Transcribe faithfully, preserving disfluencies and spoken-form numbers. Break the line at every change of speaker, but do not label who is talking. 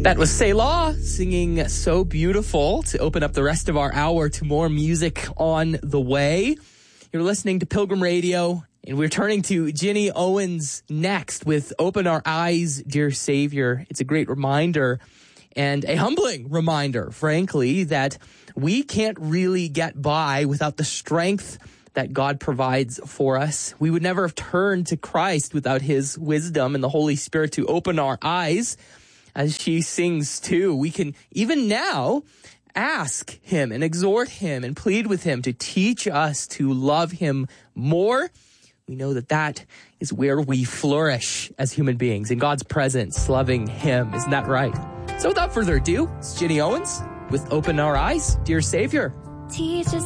That was Selah singing So Beautiful to open up the rest of our hour to more music on the way. You're listening to Pilgrim Radio, and we're turning to Ginny Owens next with Open Our Eyes, Dear Savior. It's a great reminder and a humbling reminder, frankly, that we can't really get by without the strength that God provides for us. We would never have turned to Christ without his wisdom and the Holy Spirit to open our eyes. As she sings too, we can even now ask him and exhort him and plead with him to teach us to love him more. We know that that is where we flourish as human beings, in God's presence, loving him. Isn't that right? So without further ado, it's Ginny Owens with Open Our Eyes, Dear Savior.
Teach us